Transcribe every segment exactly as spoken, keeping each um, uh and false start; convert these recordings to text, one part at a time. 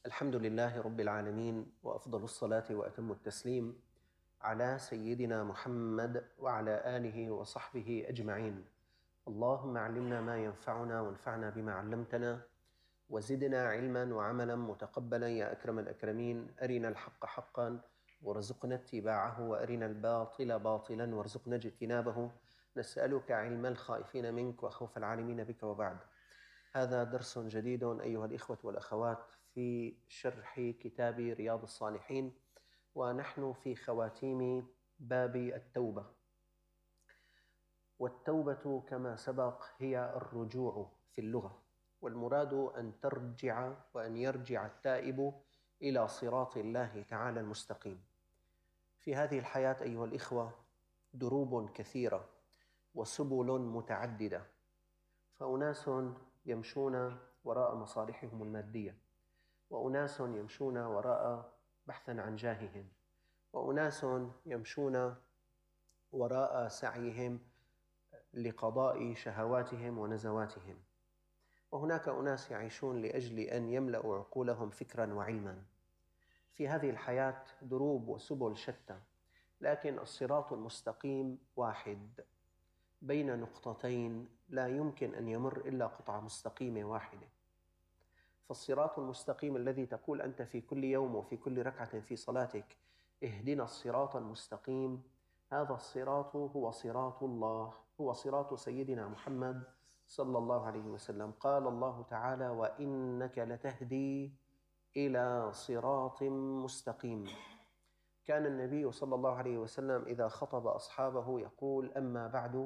الحمد لله رب العالمين، وأفضل الصلاة وأتم التسليم على سيدنا محمد وعلى آله وصحبه أجمعين. اللهم علمنا ما ينفعنا وانفعنا بما علمتنا، وزدنا علما وعملا متقبلا يا أكرم الأكرمين. أرنا الحق حقا وارزقنا اتباعه، وأرنا الباطل باطلا وارزقنا اجتنابه. نسألك علم الخائفين منك وخوف العالمين بك، وبعد. هذا درس جديد أيها الإخوة والأخوات في شرح كتاب رياض الصالحين، ونحن في خواتيم باب التوبة. والتوبة كما سبق هي الرجوع في اللغة، والمراد أن ترجع وأن يرجع التائب إلى صراط الله تعالى المستقيم. في هذه الحياة أيها الإخوة دروب كثيرة وسبل متعددة، فأناس يمشون وراء مصالحهم المادية، وأناس يمشون وراء بحثا عن جاههم، وأناس يمشون وراء سعيهم لقضاء شهواتهم ونزواتهم، وهناك أناس يعيشون لأجل أن يملأوا عقولهم فكرا وعلما. في هذه الحياة دروب وسبل شتى، لكن الصراط المستقيم واحد بين نقطتين لا يمكن أن يمر إلا قطعة مستقيمة واحدة. فالصراط المستقيم الذي تقول أنت في كل يوم وفي كل ركعة في صلاتك اهدنا الصراط المستقيم، هذا الصراط هو صراط الله، هو صراط سيدنا محمد صلى الله عليه وسلم. قال الله تعالى: وإنك لتهدي إلى صراط مستقيم. كان النبي صلى الله عليه وسلم إذا خطب أصحابه يقول: أما بعد،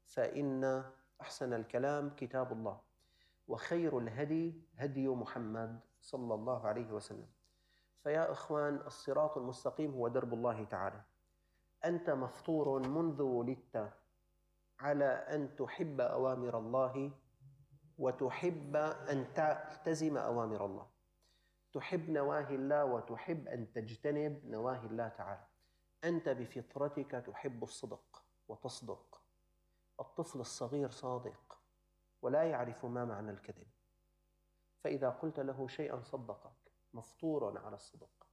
فإن أحسن الكلام كتاب الله، وخير الهدي هدي محمد صلى الله عليه وسلم. فيا إخوان، الصراط المستقيم هو درب الله تعالى. أنت مفطور منذ ولدت على أن تحب أوامر الله، وتحب أن تلتزم أوامر الله، تحب نواهي الله وتحب أن تجتنب نواهي الله تعالى. أنت بفطرتك تحب الصدق وتصدق. الطفل الصغير صادق ولا يعرف ما معنى الكذب، فإذا قلت له شيئا صدقك. مفطور على الصدق،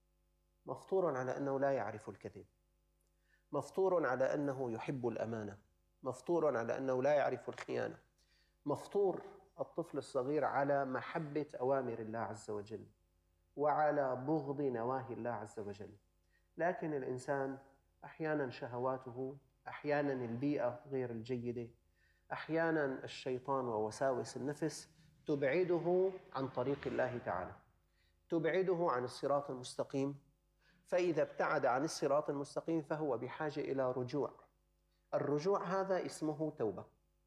مفطور على أنه لا يعرف الكذب، مفطور على أنه يحب الأمانة، مفطور على أنه لا يعرف الخيانة، مفطور الطفل الصغير على محبة أوامر الله عز وجل وعلى بغض نواهي الله عز وجل. لكن الإنسان أحيانا شهواته، أحيانا البيئة غير الجيدة، أحيانا الشيطان ووساوس النفس تبعده عن طريق الله تعالى، تبعده عن الصراط المستقيم. فإذا ابتعد عن الصراط المستقيم فهو بحاجة إلى رجوع. الرجوع هذا اسمه توبة.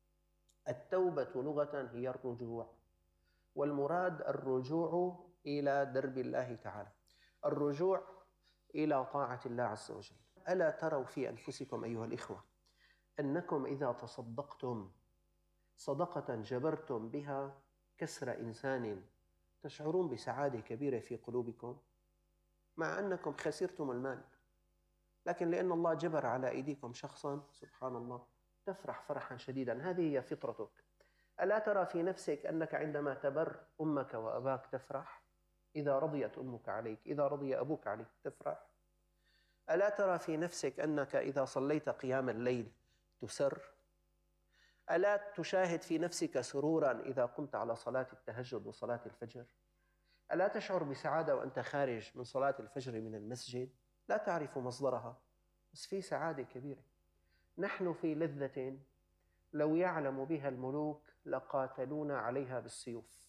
التوبة لغة هي الرجوع، والمراد الرجوع إلى درب الله تعالى، الرجوع إلى طاعة الله عز وجل. ألا تروا في أنفسكم أيها الإخوة أنكم إذا تصدقتم صدقة جبرتم بها كسر إنسان تشعرون بسعادة كبيرة في قلوبكم، مع أنكم خسرتم المال، لكن لأن الله جبر على أيديكم شخصا، سبحان الله، تفرح فرحا شديدا. هذه هي فطرتك. ألا ترى في نفسك أنك عندما تبر أمك وأباك تفرح؟ إذا رضيت أمك عليك، إذا رضي أبوك عليك تفرح؟ ألا ترى في نفسك أنك إذا صليت قيام الليل تسر؟ ألا تشاهد في نفسك سرورا إذا قمت على صلاة التهجد وصلاة الفجر؟ ألا تشعر بسعادة وأنت خارج من صلاة الفجر من المسجد؟ لا تعرف مصدرها، بس في سعادة كبيرة. نحن في لذة لو يعلم بها الملوك لقاتلونا عليها بالسيوف.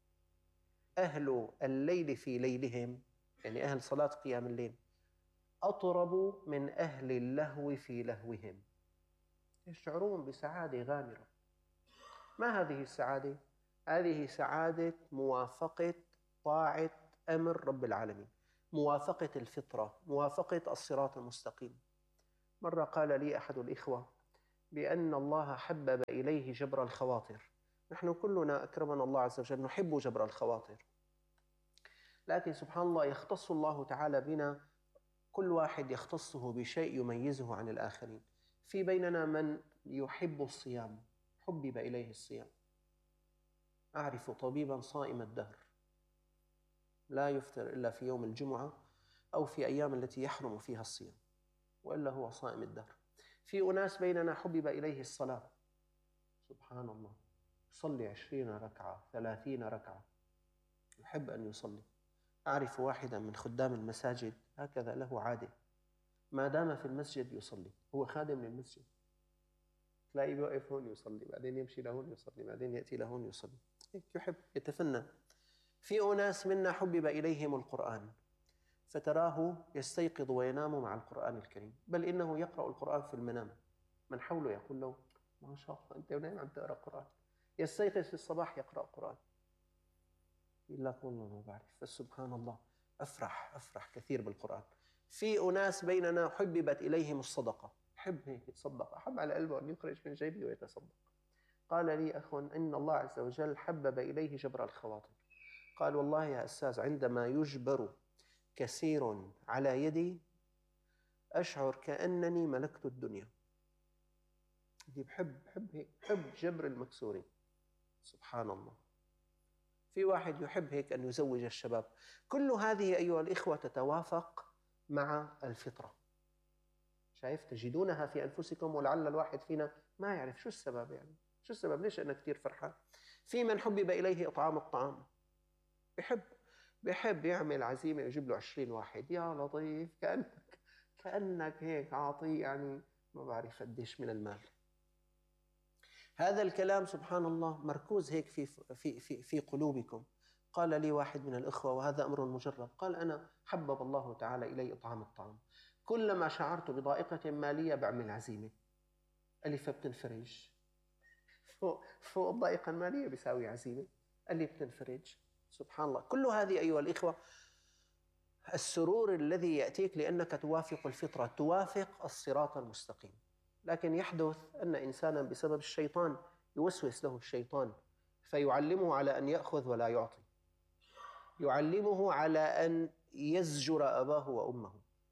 أهل الليل في ليلهم، يعني أهل صلاة قيام الليل، أطرب من أهل اللهو في لهوهم، يشعرون بسعادة غامرة. ما هذه السعادة؟ هذه سعادة موافقة طاعة أمر رب العالمين، موافقة الفطرة، موافقة الصراط المستقيم. مرة قال لي أحد الإخوة بأن الله حبب إليه جبر الخواطر. نحن كلنا أكرمنا الله عز وجل نحب جبر الخواطر، لكن سبحان الله يختص الله تعالى بنا، كل واحد يختصه بشيء يميزه عن الآخرين. في بيننا من يحب الصيام، حبب إليه الصيام. أعرف طبيبا صائم الدهر، لا يفطر إلا في يوم الجمعة أو في أيام التي يحرم فيها الصيام، وإلا هو صائم الدهر. في أناس بيننا حبب إليه الصلاة، سبحان الله، يصلي عشرين ركعة ثلاثين ركعة، يحب أن يصلي. أعرف واحدا من خدام المساجد هكذا له عادة، ما دام في المسجد يصلي، هو خادم للمسجد، تلاقيه بيوقف هون يصلي، بعدين يمشي لهون يصلي، بعدين يأتي لهون يصلي، هيك يحب يتفنن. في أناس منا حبب إليهم القرآن، فتراه يستيقظ وينام مع القرآن الكريم، بل إنه يقرأ القرآن في المنام، من حوله يقول له ما شاء الله أنت نايم عم تقرأ قرآن، يستيقظ في الصباح يقرأ قرآن، يقول لك والله ما بعرف، فسبحان الله أفرح أفرح كثير بالقرآن. في أناس بيننا حببت إليهم الصدقة، حب هيك يتصدق، أحب على قلبه أن يخرج من جيبه ويتصدق. قال لي أخ إن الله عز وجل حبب إليه جبر الخواطر، قال والله يا أستاذ عندما يجبر كثير على يدي أشعر كأنني ملكت الدنيا. دي بحب بحب هيك، بحب جبر المكسورين، سبحان الله. في واحد يحب هيك أن يزوج الشباب. كل هذه أيها الإخوة تتوافق مع الفطرة. شايف تجدونها في أنفسكم، ولعل الواحد فينا ما يعرف شو السبب، يعني شو السبب ليش أنا كتير فرحان. في من حبب إليه إطعام الطعام، بحب بحب يعمل عزيمة ويجيب له عشرين واحد، يا لطيف، كأنك كأنك هيك عاطي يعني ما بعرف قديش من المال. هذا الكلام سبحان الله مركوز هيك في في في في قلوبكم. قال لي واحد من الإخوة وهذا أمر مجرب، قال أنا حبب الله تعالى إلي إطعام الطعام، كلما شعرت بضائقة مالية بعمل عزيمة. قال لي فبتنفرج فوق فوق الضائقة المالية بيساوي عزيمة. قال لي بتنفرج. سبحان الله. كل هذه أيها الإخوة السرور الذي يأتيك لأنك توافق الفطرة، توافق الصراط المستقيم. لكن يحدث أن إنسانا بسبب الشيطان يوسوس له الشيطان فيعلمه على أن يأخذ ولا يعطي، يعلمه على أن يزجر أباه وأمه،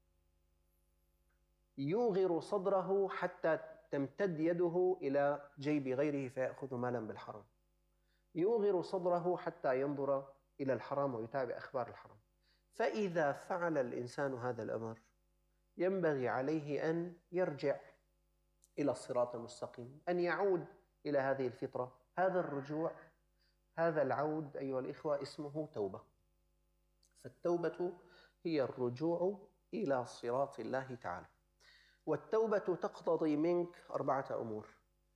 يوغر صدره حتى تمتد يده إلى جيب غيره فيأخذ مالا بالحرام، يوغر صدره حتى ينظر إلى الحرام ويتابع أخبار الحرام. فإذا فعل الإنسان هذا الأمر ينبغي عليه أن يرجع إلى الصراط المستقيم، أن يعود إلى هذه الفطرة. هذا الرجوع، هذا العود أيها الإخوة اسمه توبة. فالتوبة هي الرجوع إلى صراط الله تعالى. والتوبة تقتضي منك أربعة أمور.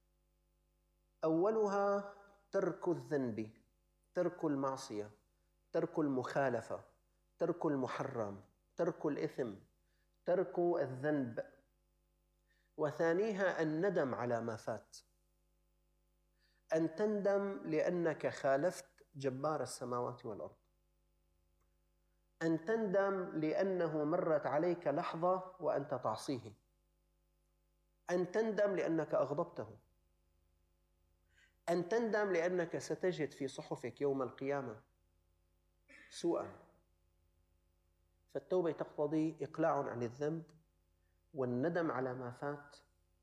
أولها ترك الذنب، ترك المعصية، ترك المخالفة، ترك المحرم، ترك الإثم، ترك الذنب. وثانيها الندم على ما فات، أن تندم لأنك خالفت جبار السماوات والأرض، أن تندم لأنه مرت عليك لحظة وأنت تعصيه، أن تندم لأنك أغضبته، أن تندم لأنك ستجد في صحفك يوم القيامة سوءا. فالتوبة تقتضي إقلاع عن الذنب، والندم على ما فات،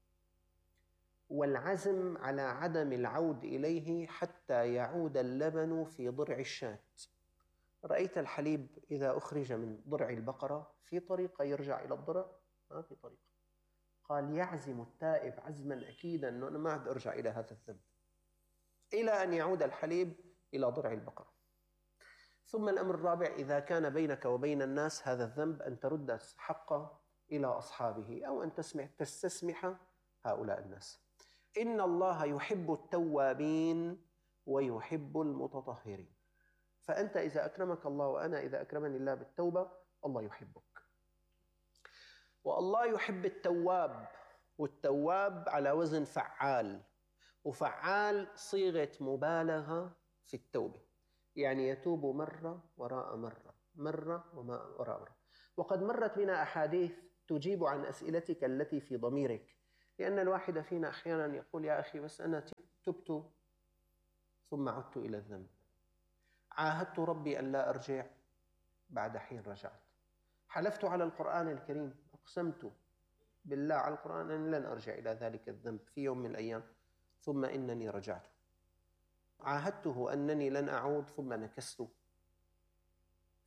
والعزم على عدم العود إليه حتى يعود اللبن في ضرع الشاة. رأيت الحليب إذا أخرج من ضرع البقرة في طريقة يرجع إلى الضرع؟ ما في طريقة. قال يعزم التائب عزما أكيدا أنه أنا ما عاد أرجع إلى هذا الذنب إلى أن يعود الحليب إلى ضرع البقرة. ثم الأمر الرابع، إذا كان بينك وبين الناس هذا الذنب، أن ترد الحق إلى أصحابه أو أن تسمح تستسمح هؤلاء الناس. إن الله يحب التوابين ويحب المتطهرين. فأنت إذا أكرمك الله وأنا إذا أكرمني الله بالتوبة، الله يحبك. والله يحب التواب، والتواب على وزن فعال، وفعال صيغة مبالغة في التوبة، يعني يتوب مرة وراء مرة، مرة وراء مرة. وقد مرت بنا أحاديث تجيب عن أسئلتك التي في ضميرك، لأن الواحد فينا أحيانا يقول يا أخي بس أنا تبت ثم عدت إلى الذنب، عاهدت ربي أن لا أرجع، بعد حين رجعت، حلفت على القرآن الكريم، أقسمت بالله على القرآن أن لن أرجع إلى ذلك الذنب في يوم من الأيام، ثم إنني رجعت، عاهدته أنني لن أعود ثم نكست.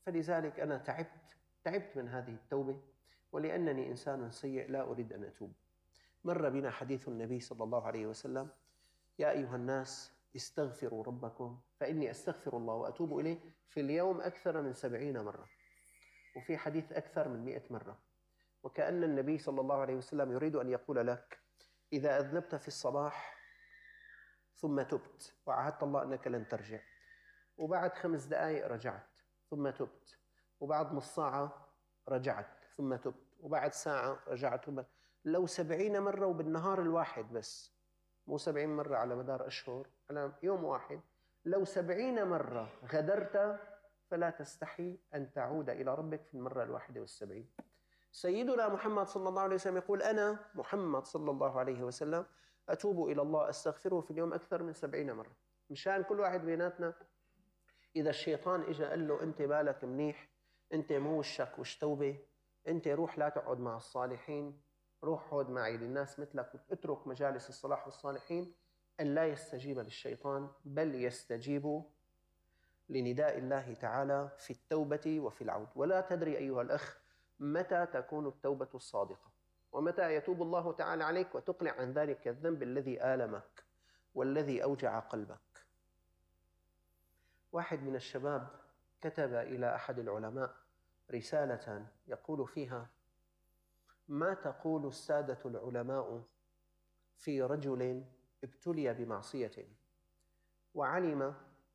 فلذلك أنا تعبت تعبت من هذه التوبة، ولأنني إنسان سيء لا أريد أن أتوب. مر بنا حديث النبي صلى الله عليه وسلم: يا أيها الناس استغفروا ربكم فإني أستغفر الله وأتوب إليه في اليوم أكثر من سبعين مرة، وفي حديث أكثر من مئة مرة. وكأن النبي صلى الله عليه وسلم يريد أن يقول لك: إذا أذنبت في الصباح ثم تبت وعهدت الله أنك لن ترجع، وبعد خمس دقائق رجعت ثم تبت، وبعد نص ساعة رجعت ثم تبت، وبعد ساعة رجعت ثم، لو سبعين مرة وبالنهار الواحد بس، مو سبعين مرة على مدار أشهر، على يوم واحد، لو سبعين مرة غدرت فلا تستحي أن تعود إلى ربك في المرة الواحدة والسبعين. سيدنا محمد صلى الله عليه وسلم يقول: أنا محمد صلى الله عليه وسلم أتوب إلى الله أستغفره في اليوم أكثر من سبعين مرة. مشان كل واحد بيناتنا إذا الشيطان إجا قال له: أنت بالك منيح، أنت مو وشك وش توبة، أنت روح لا تقعد مع الصالحين، روح اقعد معي للناس مثلك، اترك مجالس الصلاح والصالحين، أن لا يستجيب للشيطان، بل يستجيب لنداء الله تعالى في التوبة وفي العود. ولا تدري أيها الأخ متى تكون التوبة الصادقة، ومتى يتوب الله تعالى عليك وتقلع عن ذلك الذنب الذي آلمك والذي أوجع قلبك. واحد من الشباب كتب إلى أحد العلماء رسالة يقول فيها: ما تقول السادة العلماء في رجل ابتلي بمعصية وعلم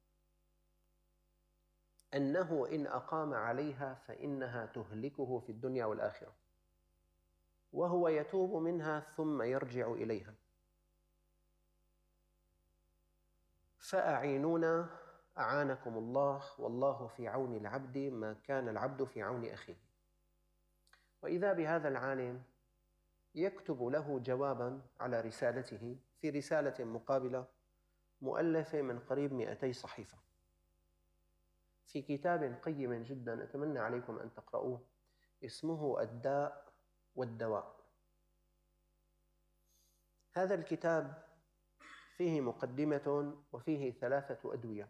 أنه إن أقام عليها فإنها تهلكه في الدنيا والآخرة، وهو يتوب منها ثم يرجع إليها، فأعينونا أعانكم الله، والله في عون العبد ما كان العبد في عون أخيه. وإذا بهذا العالم يكتب له جوابا على رسالته في رسالة مقابلة مؤلفة من قريب مئتي صحيفة، في كتاب قيم جدا أتمنى عليكم أن تقرؤوه، اسمه الداء والدواء. هذا الكتاب فيه مقدمة وفيه ثلاثة أدوية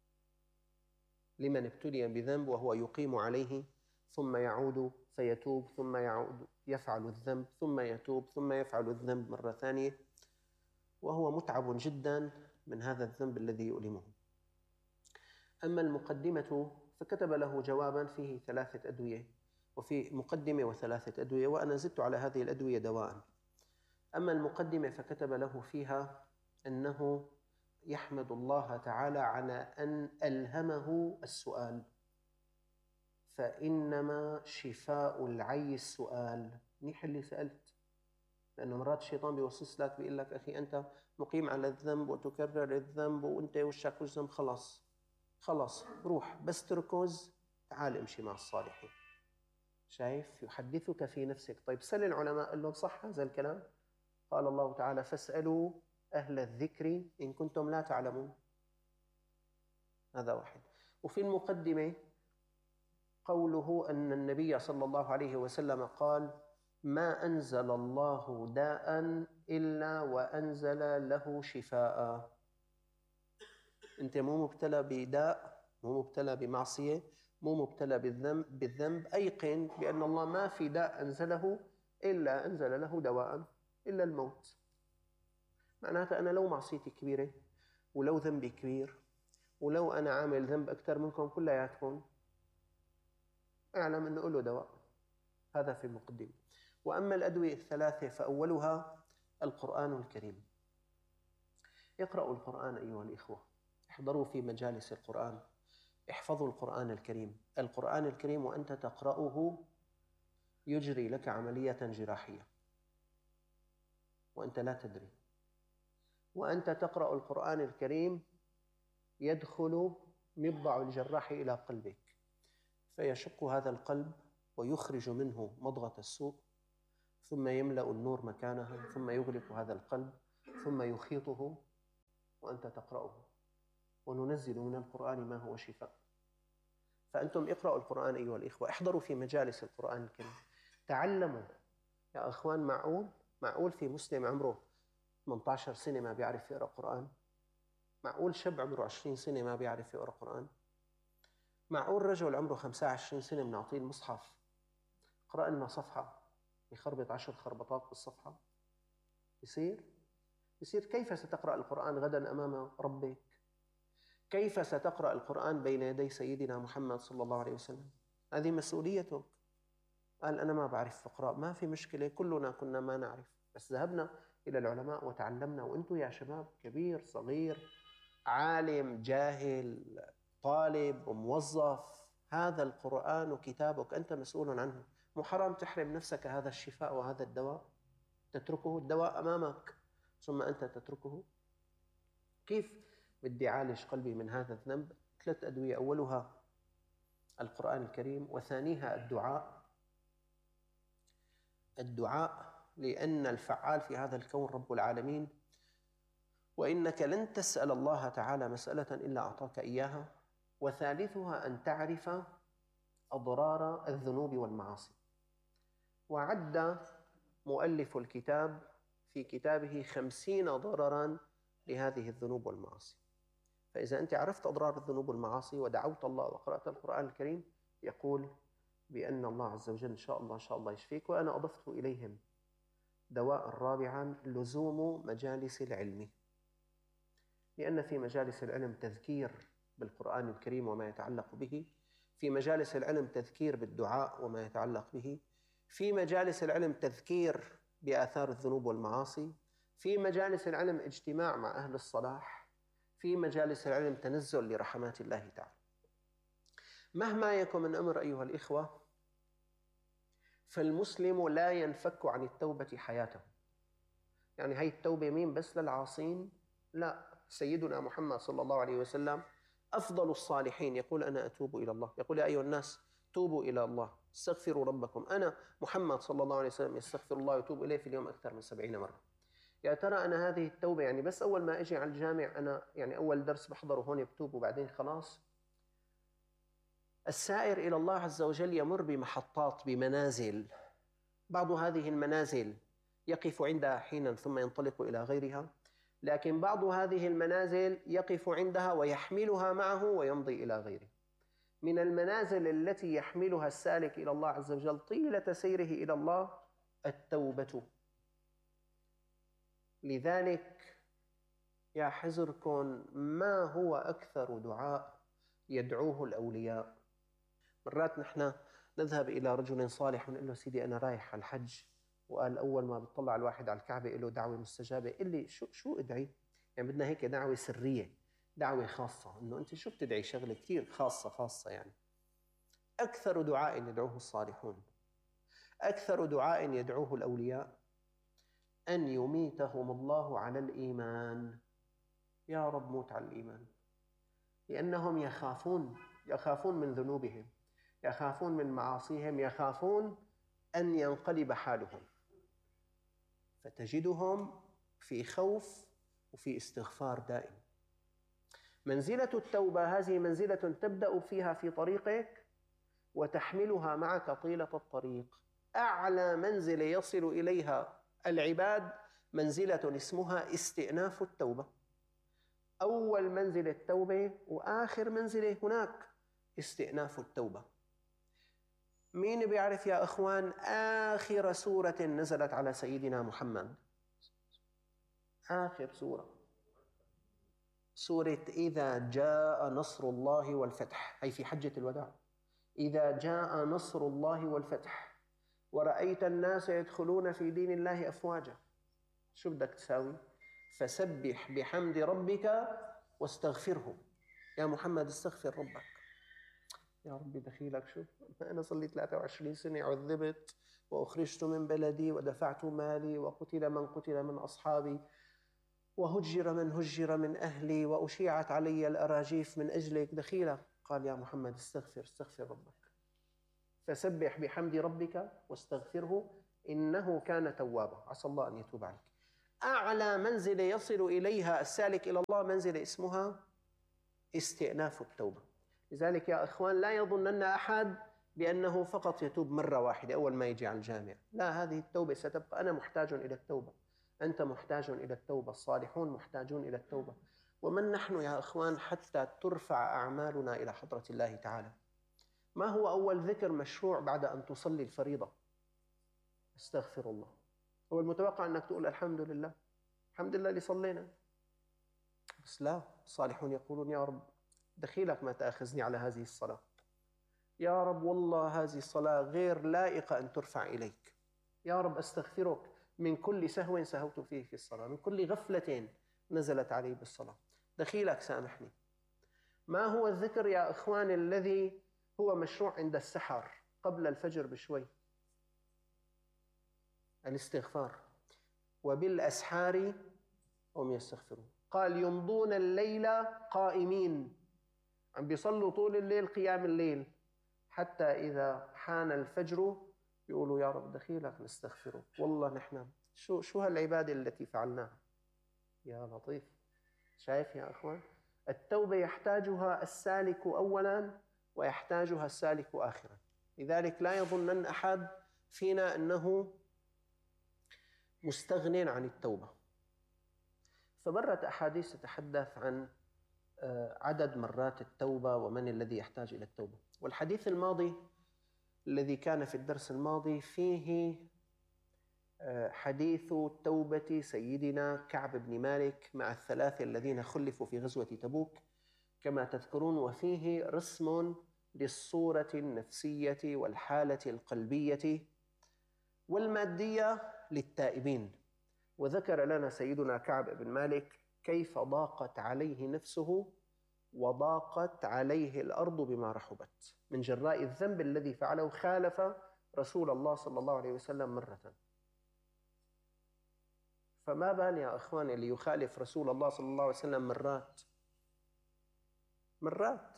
لمن ابتلي بذنب وهو يقيم عليه، ثم يعود فيتوب، ثم يعود يفعل الذنب، ثم يتوب، ثم يفعل الذنب مرة ثانية، وهو متعب جدا من هذا الذنب الذي يؤلمه. أما المقدمة فكتب له جوابا فيه ثلاثة أدوية، وفي مقدمة وثلاثة أدوية، وأنا زدت على هذه الأدوية دواء. أما المقدمة فكتب له فيها أنه يحمد الله تعالى على أن ألهمه السؤال، فإنما شفاء العي السؤال. منيح اللي سألت، لأنه مرات الشيطان بيوسوس لك بيقول لك: أخي أنت مقيم على الذنب وتكرر الذنب وأنت وشك وش ذنب، خلاص خلاص روح بس تركز، تعال امشي مع الصالحين. شايف؟ يحدثك في نفسك. طيب سل العلماء، قال لهم: صح هذا الكلام؟ قال الله تعالى: فاسألوا أهل الذكر إن كنتم لا تعلمون. هذا واحد. وفي المقدمة قوله أن النبي صلى الله عليه وسلم قال: ما أنزل الله داء إلا وأنزل له شفاء. أنت مو مبتلى بداء، مو مبتلى بمعصية، مو مبتلى بالذنب بالذنب أيقن بأن الله ما في داء أنزله إلا أنزل له دواء، إلا الموت. معناتها أنا لو معصيتي كبيرة، ولو ذنبي كبير، ولو أنا عامل ذنب أكثر منكم كلياتكم، أعلم أنه له دواء. هذا في المقدمة. وأما الأدوية الثلاثة فأولها القرآن الكريم. اقرأوا القرآن أيها الإخوة، احضروا في مجالس القرآن، احفظوا القرآن الكريم. القرآن الكريم وأنت تقرأه يجري لك عملية جراحية وأنت لا تدري. وأنت تقرأ القرآن الكريم يدخل مبضع الجراح إلى قلبك، فيشق هذا القلب ويخرج منه مضغة السوء، ثم يملأ النور مكانها، ثم يغلق هذا القلب، ثم يخيطه وأنت تقرأه. وننزل من القرآن ما هو شفاء. فأنتم اقرأوا القرآن أيها الإخوة، احضروا في مجالس القرآن الكريم، تعلموا يا أخوان. معقول معقول في مسلم عمره ثمانية عشر سنة ما بيعرف يقرأ قرآن؟ معقول شاب عمره عشرين سنة ما بيعرف يقرأ قرآن؟ معقول رجل عمره خمسة وعشرين سنة بنعطيه المصحف اقرأ لنا صفحة يخربط عشر خربطات بالصفحة؟ يصير؟ يصير. كيف ستقرأ القرآن غدا أمام ربك؟ كيف ستقرأ القرآن بين يدي سيدنا محمد صلى الله عليه وسلم؟ هذه مسؤوليتك. قال أنا ما بعرف أقرأ، ما في مشكلة، كلنا كنا ما نعرف، بس ذهبنا إلى العلماء وتعلمنا. وأنتم يا شباب كبير صغير عالم جاهل طالب وموظف، هذا القرآن كتابك، أنت مسؤول عنه. مو حرام تحرم نفسك هذا الشفاء وهذا الدواء؟ تتركه، الدواء أمامك ثم أنت تتركه. كيف بدي أعالج قلبي من هذا الذنب؟ ثلاث أدوية، أولها القرآن الكريم، وثانيها الدعاء. الدعاء لأن الفعال في هذا الكون رب العالمين، وإنك لن تسأل الله تعالى مسألة إلا أعطاك إياها. وثالثها أن تعرف أضرار الذنوب والمعاصي. وعد مؤلف الكتاب في كتابه خمسين ضررا لهذه الذنوب والمعاصي. فإذا أنت عرفت أضرار الذنوب والمعاصي ودعوت الله وقرأت القرآن الكريم، يقول بأن الله عز وجل إن شاء الله إن شاء الله يشفيك. وأنا أضفت إليهم دواء رابعا، لزوم مجالس العلم، لأن في مجالس العلم تذكير بالقرآن الكريم وما يتعلق به، في مجالس العلم تذكير بالدعاء وما يتعلق به، في مجالس العلم تذكير بآثار الذنوب والمعاصي، في مجالس العلم اجتماع مع أهل الصلاح، في مجالس العلم تنزل لرحمات الله تعالى. مهما يكن من أمر أيها الإخوة، فالمسلم لا ينفك عن التوبة حياته. يعني هي التوبة مين بس للعاصين؟ لا، سيدنا محمد صلى الله عليه وسلم أفضل الصالحين يقول أنا أتوب إلى الله، يقول يا أيها الناس توبوا إلى الله استغفروا ربكم. أنا محمد صلى الله عليه وسلم يستغفر الله ويتوب إليه في اليوم أكثر من سبعين مرة. يا ترى أنا هذه التوبة يعني بس أول ما أجي على الجامع أنا يعني أول درس بحضره هون بتوب وبعدين خلاص؟ السائر إلى الله عز وجل يمر بمحطات، بمنازل، بعض هذه المنازل يقف عندها حينا ثم ينطلق إلى غيرها، لكن بعض هذه المنازل يقف عندها ويحملها معه ويمضي إلى غيره. من المنازل التي يحملها السالك إلى الله عز وجل طيلة سيره إلى الله التوبة. لذلك يا حزركم ما هو أكثر دعاء يدعوه الأولياء؟ مرات نحن نذهب إلى رجل صالح ونقول له سيدي أنا رايح على الحج، وقال أول ما بتطلع الواحد على الكعبة له دعوة مستجابة، قل لي شو شو أدعي؟ يعني بدنا هيك دعوة سرية، دعوة خاصة، إنه أنت شو بتدعي؟ شغلة كتير خاصة خاصة يعني. أكثر دعاء يدعوه الصالحون، أكثر دعاء يدعوه الأولياء أن يميتهم الله على الإيمان. يا رب موت على الإيمان، لأنهم يخافون يخافون من ذنوبهم، يخافون من معاصيهم، يخافون أن ينقلب حالهم، فتجدهم في خوف وفي استغفار دائم. منزلة التوبة هذه منزلة تبدأ فيها في طريقك وتحملها معك طيلة الطريق. أعلى منزلة يصل إليها العباد منزلة اسمها استئناف التوبة. أول منزلة التوبة وآخر منزلة هناك استئناف التوبة. مين بيعرف يا أخوان آخر سورة نزلت على سيدنا محمد؟ آخر سورة سورة إذا جاء نصر الله والفتح، هي في حجة الوداع. إذا جاء نصر الله والفتح ورأيت الناس يدخلون في دين الله أفواجا، شو بدك تساوي؟ فسبح بحمد ربك واستغفره. يا محمد استغفر ربك. يا ربي دخيلك شوف، أنا صلي ثلاثة وعشرين سنة عذبت وأخرجت من بلدي ودفعت مالي وقتل من قتل من أصحابي وهجر من هجر من أهلي وأشيعت علي الأراجيف من أجلك، دخيلك. قال يا محمد استغفر استغفر ربك، فسبح بحمد ربك واستغفره إنه كان توابا، عسى الله أن يتوب عليك. أعلى منزلة يصل إليها السالك إلى الله منزلة اسمها استئناف التوبة. لذلك يا أخوان لا يظنن أحد بأنه فقط يتوب مرة واحدة أول ما يجي على الجامع، لا، هذه التوبة ستبقى. أنا محتاج إلى التوبة، أنت محتاج إلى التوبة، الصالحون محتاجون إلى التوبة. ومن نحن يا أخوان حتى ترفع أعمالنا إلى حضرة الله تعالى؟ ما هو أول ذكر مشروع بعد أن تصلي الفريضة؟ استغفر الله. هو المتوقع أنك تقول الحمد لله، الحمد لله اللي صلينا. بس لا، الصالحون يقولون يا رب دخيلك ما تأخذني على هذه الصلاة، يا رب والله هذه الصلاة غير لائقة أن ترفع إليك، يا رب أستغفرك من كل سهو سهوت فيه في الصلاة، من كل غفلة نزلت علي بالصلاة، دخيلك سامحني. ما هو الذكر يا إخوان الذي هو مشروع عند السحر قبل الفجر بشوي؟ الاستغفار. وبالأسحار هم يستغفرون. قال يمضون الليل قائمين، عم بيصلوا طول الليل قيام الليل، حتى إذا حان الفجر يقولوا يا رب دخيلك نستغفرك، والله نحن شو شو هالعبادة التي فعلناها. يا لطيف. شايف يا أخوان؟ التوبة يحتاجها السالك أولا ويحتاجها السالك آخرا. لذلك لا يظنن أحد فينا أنه مستغن عن التوبة. فمرت أحاديث تتحدث عن عدد مرات التوبة ومن الذي يحتاج إلى التوبة. والحديث الماضي الذي كان في الدرس الماضي فيه حديث توبة سيدنا كعب بن مالك مع الثلاثة الذين خلفوا في غزوة تبوك كما تذكرون، وفيه رسم للصورة النفسية والحالة القلبية والمادية للتائبين. وذكر لنا سيدنا كعب بن مالك كيف ضاقت عليه نفسه وضاقت عليه الأرض بما رحبت من جراء الذنب الذي فعله، خالف رسول الله صلى الله عليه وسلم مرة. فما بال يا أخوان اللي يخالف رسول الله صلى الله عليه وسلم مرات مرات.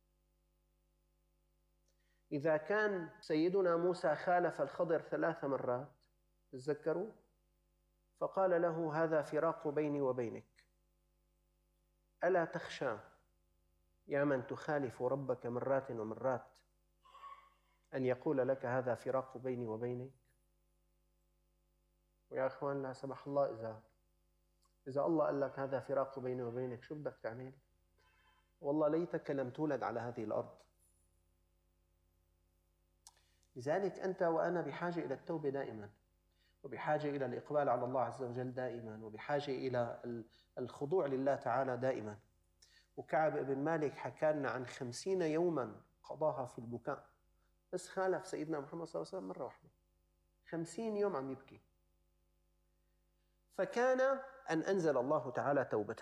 إذا كان سيدنا موسى خالف الخضر ثلاث مرات تذكروا، فقال له هذا فراق بيني وبينك، ألا تخشى يا من تخالف ربك مرات ومرات أن يقول لك هذا فراق بيني وبينك؟ ويا أخوان لا سمح الله إذا إذا الله قال لك هذا فراق بيني وبينك شو بدك تعمل؟ والله ليتك لم تولد على هذه الأرض. لذلك أنت وأنا بحاجة إلى التوبة دائما، وبحاجة إلى الإقبال على الله عز وجل دائما، وبحاجة إلى الخضوع لله تعالى دائما. وكعب بن مالك حكى لنا عن خمسين يوما قضاها في البكاء، بس خالف سيدنا محمد صلى الله عليه وسلم مرة واحدة، خمسين يوم عم يبكي. فكان أن أنزل الله تعالى توبته.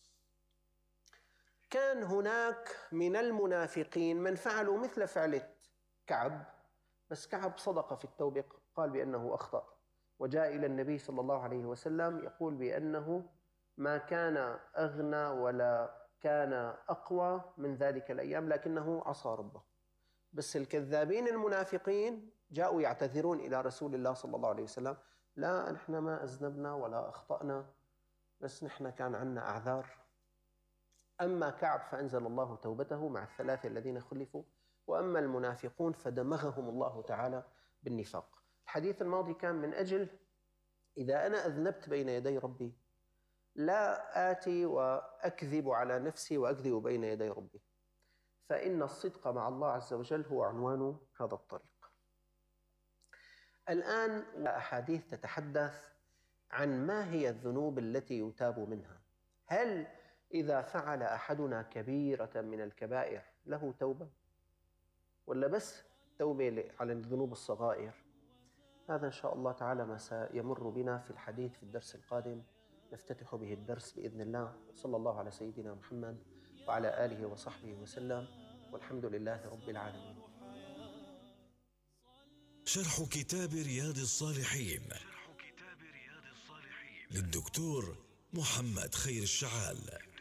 كان هناك من المنافقين من فعلوا مثل فعلة كعب، بس كعب صدق في التوبة، قال بأنه أخطأ، وجاء إلى النبي صلى الله عليه وسلم يقول بأنه ما كان أغنى ولا كان أقوى من ذلك الأيام لكنه عصى ربه. بس الكذابين المنافقين جاءوا يعتذرون إلى رسول الله صلى الله عليه وسلم، لا نحن ما أذنبنا ولا أخطأنا، بس نحن كان عنا أعذار. أما كعب فأنزل الله توبته مع الثلاثة الذين خلفوا، وأما المنافقون فدمغهم الله تعالى بالنفاق. الحديث الماضي كان من أجل إذا أنا أذنبت بين يدي ربي لا آتي وأكذب على نفسي وأكذب بين يدي ربي، فإن الصدق مع الله عز وجل هو عنوان هذا الطريق. الآن أحاديث تتحدث عن ما هي الذنوب التي يتاب منها. هل إذا فعل أحدنا كبيرة من الكبائر له توبة؟ ولا بس توبة على الذنوب الصغائر؟ هذا إن شاء الله تعالى ما سيمر بنا في الحديث في الدرس القادم، نفتتح به الدرس بإذن الله. صلى الله على سيدنا محمد وعلى آله وصحبه وسلم، والحمد لله رب العالمين. شرح كتاب رياض الصالحين للدكتور محمد خير الشعال.